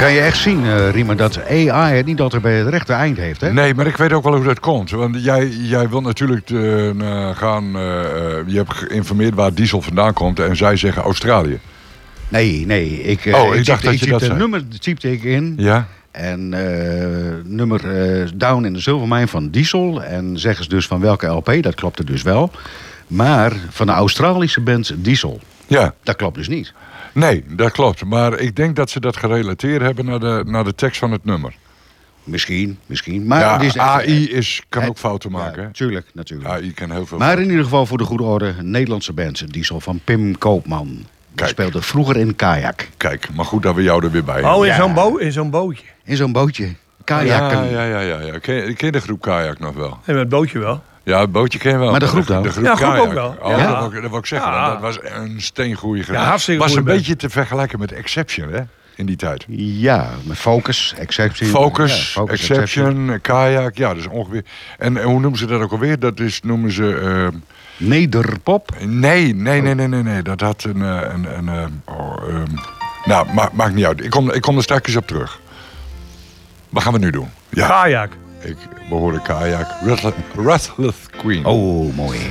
kan je echt zien, Riemer, dat AI het niet altijd bij het rechte eind heeft, hè? Nee, maar ik weet ook wel hoe dat komt. Want jij wil natuurlijk je hebt geïnformeerd waar diesel vandaan komt en zij zeggen Australië. Nee. Ik dacht dat je dat zei. nummer typte ik in. Ja? En nummer Down in de Zilvermijn van Diesel. En zeggen ze dus van welke LP, dat klopte dus wel. Maar van de Australische band Diesel. Ja. Dat klopt dus niet. Nee, dat klopt. Maar ik denk dat ze dat gerelateerd hebben naar de tekst van het nummer. Misschien. Maar Ja, het is, AI kan ook fouten maken. Ja, natuurlijk. AI kan heel veel Maar fouten. in ieder geval voor de goede orde, een Nederlandse band Diesel van Pim Koopman. Die Kijk. speelde vroeger in kajak. Kijk, maar goed dat we jou er weer bij hebben. Oh, in Ja. zo'n bootje. In zo'n bootje. Kajakken. Ja. Ken je de groep Kajak nog wel? En met het bootje wel. Ja, het bootje ken je wel. Maar de groep dan? De groep Ja, groep Kajak. ook wel. Oh, Ja. dat wil ik zeggen. Ja. Dat was een steengoeie gedaan. Ja, hartstikke was een goeie beetje te vergelijken met Exception, hè? In die tijd. Ja, met Focus, Exception. Focus, Ja, Exception, Kajak. Ja, dus ongeveer. En hoe noemen ze dat ook alweer? Dat is, noemen ze... Nederpop. Nee. Dat had nou, maakt niet uit. Ik kom er straks op terug. Wat gaan we nu doen? Ja, Kajak. we horen Kajak. Restless Queen. Oh, mooi.